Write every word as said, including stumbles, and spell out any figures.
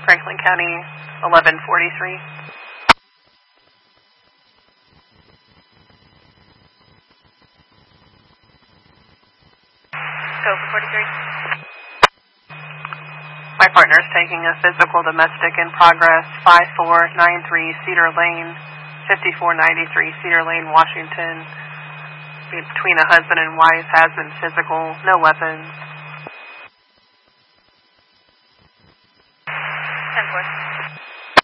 Franklin County, eleven forty-three. Go for forty-three. My partner is taking a physical domestic in progress, five four nine three Cedar Lane, fifty-four ninety-three Cedar Lane, Washington. Between a husband and wife, has been physical, no weapons.